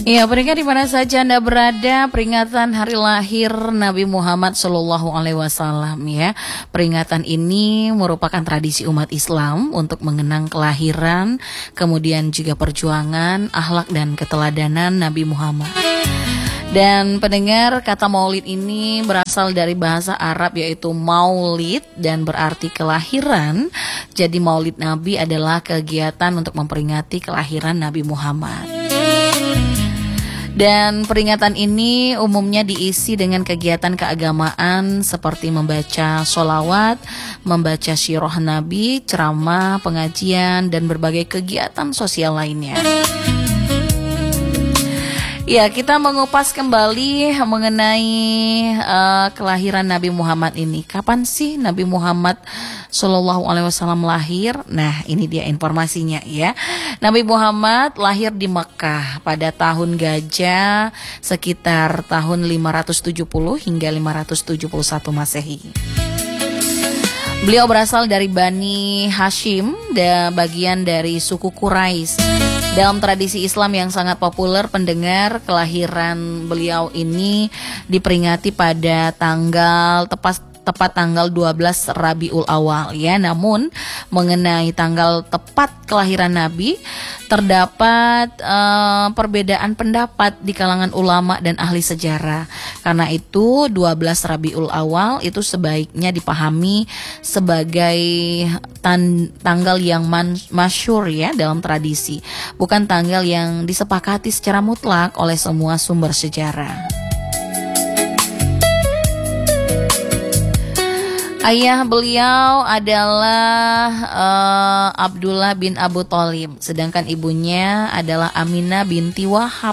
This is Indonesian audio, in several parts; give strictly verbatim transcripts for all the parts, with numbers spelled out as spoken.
Ya, pendengar di mana saja Anda berada, peringatan hari lahir Nabi Muhammad Shallallahu Alaihi Wasallam ya. Peringatan ini merupakan tradisi umat Islam untuk mengenang kelahiran, kemudian juga perjuangan, akhlak dan keteladanan Nabi Muhammad. Dan pendengar, kata maulid ini berasal dari bahasa Arab yaitu maulid dan berarti kelahiran. Jadi maulid Nabi adalah kegiatan untuk memperingati kelahiran Nabi Muhammad. Dan peringatan ini umumnya diisi dengan kegiatan keagamaan seperti membaca sholawat, membaca sirah Nabi, ceramah, pengajian, dan berbagai kegiatan sosial lainnya. Ya, kita mengupas kembali mengenai uh, kelahiran Nabi Muhammad ini. Kapan sih Nabi Muhammad Shallallahu Alaihi Wasallam lahir? Nah, ini dia informasinya ya. Nabi Muhammad lahir di Mekah pada tahun Gajah sekitar tahun lima ratus tujuh puluh hingga lima ratus tujuh puluh satu Masehi. Beliau berasal dari Bani Hashim, dan bagian dari suku Quraisy. Dalam tradisi Islam yang sangat populer, pendengar, kelahiran beliau ini diperingati pada tanggal tepat tepat tanggal dua belas Rabiul Awal ya. Namun mengenai tanggal tepat kelahiran Nabi terdapat uh, perbedaan pendapat di kalangan ulama dan ahli sejarah. Karena itu dua belas Rabiul Awal itu sebaiknya dipahami sebagai tan- tanggal yang man- masyhur ya dalam tradisi, bukan tanggal yang disepakati secara mutlak oleh semua sumber sejarah. Ayah beliau adalah uh, Abdullah bin Abu Thalib, sedangkan ibunya adalah Aminah binti Wahab.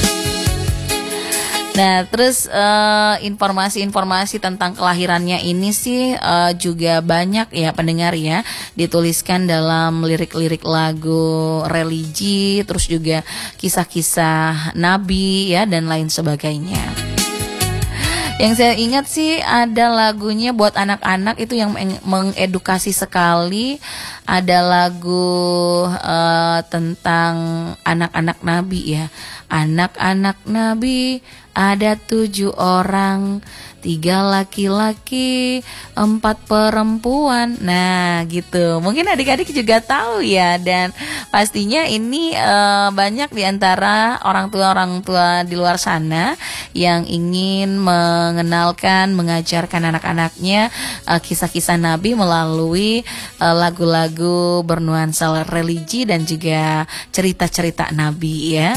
Nah, terus uh, informasi-informasi tentang kelahirannya ini sih uh, juga banyak ya pendengar ya, dituliskan dalam lirik-lirik lagu religi, terus juga kisah-kisah Nabi ya dan lain sebagainya. Yang saya ingat sih ada lagunya buat anak-anak itu yang mengedukasi sekali. Ada lagu uh, tentang anak-anak Nabi ya. Anak-anak Nabi ada tujuh orang, tiga laki-laki, empat perempuan. Nah gitu, mungkin adik-adik juga tahu ya. Dan pastinya ini uh, banyak diantara orang tua-orang tua di luar sana yang ingin mengenalkan, mengajarkan anak-anaknya uh, kisah-kisah Nabi melalui uh, lagu-lagu bernuansa religi dan juga cerita-cerita Nabi ya.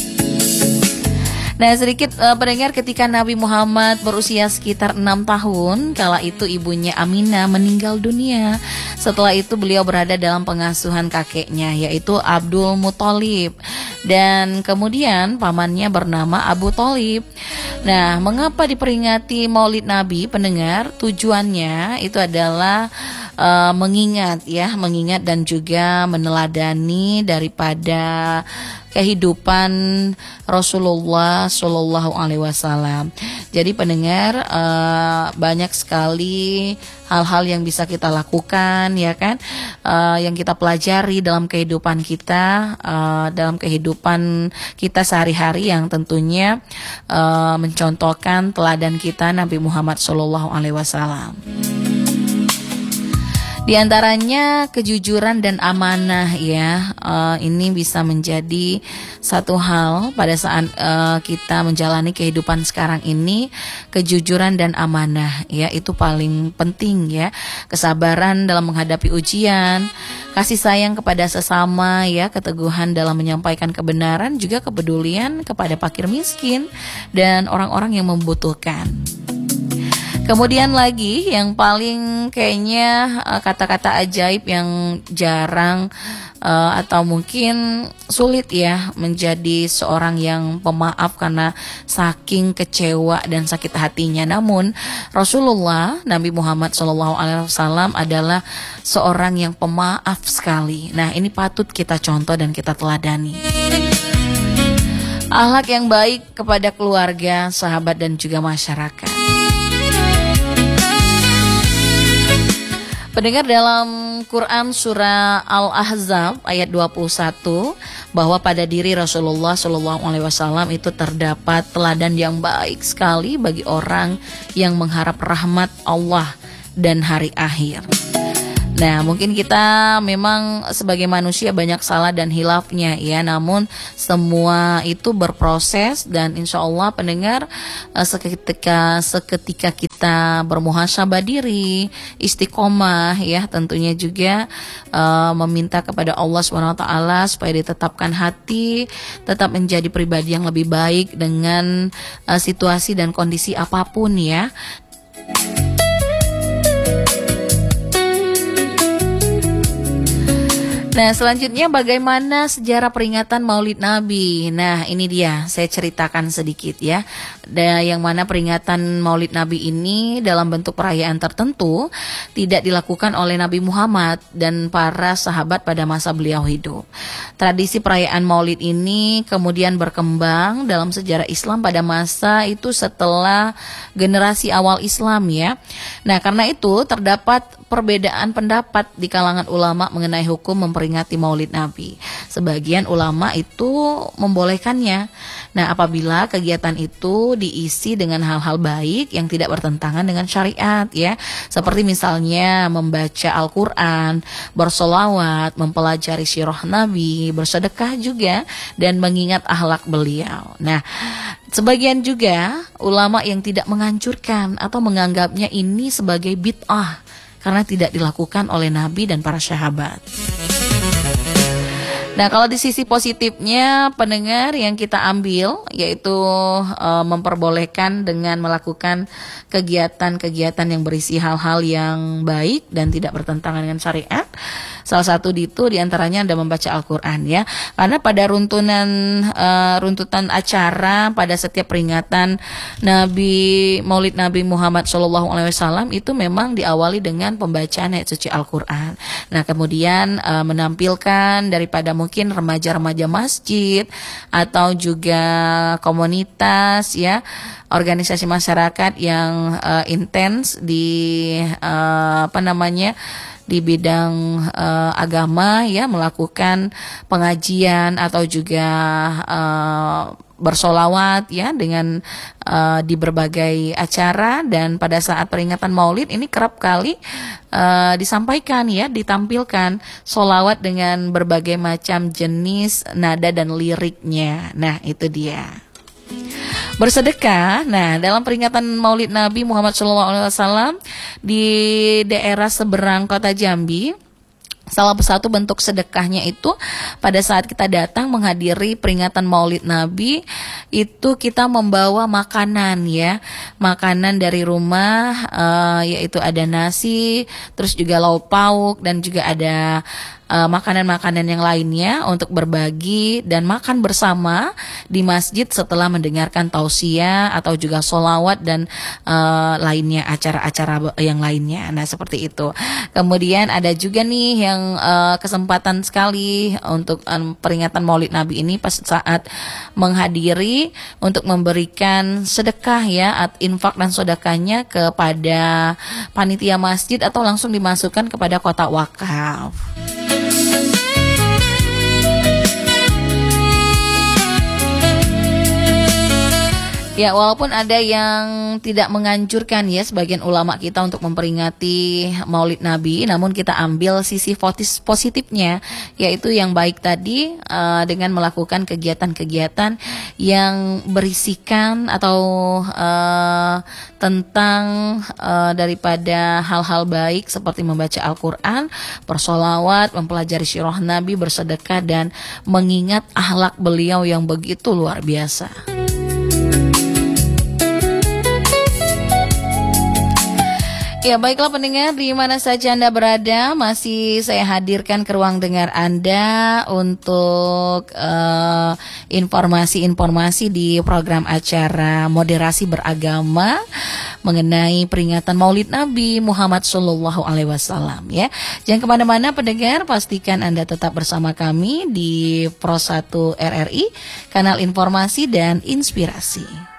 Nah, sedikit uh, pendengar, ketika Nabi Muhammad berusia sekitar enam tahun, kala itu ibunya Aminah meninggal dunia. Setelah itu beliau berada dalam pengasuhan kakeknya, yaitu Abdul Muthalib. Dan kemudian pamannya bernama Abu Thalib. Nah, mengapa diperingati Maulid Nabi, pendengar? Tujuannya itu adalah uh, mengingat ya, mengingat dan juga meneladani daripada kehidupan Rasulullah Shallallahu Alaihi Wasallam. Jadi pendengar, uh, banyak sekali hal-hal yang bisa kita lakukan ya kan, uh, yang kita pelajari dalam kehidupan kita, uh, dalam kehidupan kita sehari-hari yang tentunya uh, mencontohkan teladan kita Nabi Muhammad Shallallahu Alaihi Wasallam. Di antaranya kejujuran dan amanah ya, uh, ini bisa menjadi satu hal pada saat uh, kita menjalani kehidupan sekarang ini. Kejujuran dan amanah ya, itu paling penting ya. Kesabaran dalam menghadapi ujian, kasih sayang kepada sesama ya, keteguhan dalam menyampaikan kebenaran, juga kepedulian kepada fakir miskin dan orang-orang yang membutuhkan. Kemudian lagi yang paling kayaknya uh, kata-kata ajaib yang jarang uh, atau mungkin sulit ya menjadi seorang yang pemaaf karena saking kecewa dan sakit hatinya. Namun Rasulullah Nabi Muhammad Shallallahu Alaihi Wasallam adalah seorang yang pemaaf sekali. Nah, ini patut kita contoh dan kita teladani. Akhlak yang baik kepada keluarga, sahabat dan juga masyarakat. Pendengar, dalam Quran surah Al-Ahzab ayat dua puluh satu bahwa pada diri Rasulullah shallallahu alaihi wasallam itu terdapat teladan yang baik sekali bagi orang yang mengharap rahmat Allah dan hari akhir. Nah, mungkin kita memang sebagai manusia banyak salah dan hilafnya ya, namun semua itu berproses dan insya Allah pendengar seketika seketika kita bermuhasabah diri, istiqomah ya, tentunya juga uh, meminta kepada Allah subhanahu wa taala supaya ditetapkan hati tetap menjadi pribadi yang lebih baik dengan uh, situasi dan kondisi apapun ya. Nah, selanjutnya bagaimana sejarah peringatan Maulid Nabi. Nah, ini dia, saya ceritakan sedikit ya. Da, yang mana peringatan Maulid Nabi ini dalam bentuk perayaan tertentu tidak dilakukan oleh Nabi Muhammad dan para sahabat pada masa beliau hidup. Tradisi perayaan Maulid ini kemudian berkembang dalam sejarah Islam pada masa itu setelah generasi awal Islam ya. Nah, karena itu terdapat perbedaan pendapat di kalangan ulama mengenai hukum memperingati Maulid Nabi. Sebagian ulama itu membolehkannya. Nah, apabila kegiatan itu diisi dengan hal-hal baik yang tidak bertentangan dengan syariat ya, seperti misalnya membaca Al-Quran, bersolawat, mempelajari sirah Nabi, bersedekah juga, dan mengingat akhlak beliau. Nah, sebagian juga ulama yang tidak menganjurkan atau menganggapnya ini sebagai bid'ah karena tidak dilakukan oleh Nabi dan para sahabat. Nah, kalau di sisi positifnya pendengar yang kita ambil yaitu e, memperbolehkan dengan melakukan kegiatan-kegiatan yang berisi hal-hal yang baik dan tidak bertentangan dengan syariat. Salah satu itu diantaranya ada membaca Al-Quran ya, karena pada runtunan e, runtutan acara pada setiap peringatan Nabi Maulid Nabi Muhammad shallallahu alaihi wasallam itu memang diawali dengan pembacaan ayat suci Al-Quran. Nah, kemudian e, menampilkan daripada mungkin remaja-remaja masjid atau juga komunitas ya, organisasi masyarakat yang uh, intens di uh, apa namanya di bidang uh, agama ya, melakukan pengajian atau juga uh, bersolawat ya dengan uh, di berbagai acara. Dan pada saat peringatan Maulid ini kerap kali uh, disampaikan ya, ditampilkan solawat dengan berbagai macam jenis nada dan liriknya. Nah, itu dia. Bersedekah. Nah, dalam peringatan Maulid Nabi Muhammad shallallahu alaihi wasallam di daerah seberang kota Jambi, salah satu bentuk sedekahnya itu pada saat kita datang menghadiri peringatan Maulid Nabi itu kita membawa makanan ya, makanan dari rumah uh, yaitu ada nasi, terus juga lauk pauk dan juga ada uh, makanan-makanan yang lainnya untuk berbagi dan makan bersama di masjid setelah mendengarkan tausiah atau juga sholawat dan uh, lainnya, acara-acara yang lainnya. Nah, seperti itu. Kemudian ada juga nih yang uh, kesempatan sekali untuk um, peringatan Maulid Nabi ini pas saat menghadiri untuk memberikan sedekah ya, at infak dan sedekahnya kepada panitia masjid atau langsung dimasukkan kepada kotak wakaf. Ya, walaupun ada yang tidak menganjurkan ya sebagian ulama kita untuk memperingati Maulid Nabi, namun kita ambil sisi positifnya, yaitu yang baik tadi uh, dengan melakukan kegiatan-kegiatan yang berisikan atau uh, tentang uh, daripada hal-hal baik seperti membaca Al-Quran, bersolawat, mempelajari sirah Nabi, bersedekah dan mengingat akhlak beliau yang begitu luar biasa. Ya, baiklah pendengar, di mana saja Anda berada, masih saya hadirkan ke ruang dengar Anda untuk uh, informasi-informasi di program acara Moderasi Beragama mengenai peringatan Maulid Nabi Muhammad Shallallahu Alaihi Wasallam. Ya, jangan kemana-mana pendengar, pastikan Anda tetap bersama kami di Pro satu R R I, kanal informasi dan inspirasi.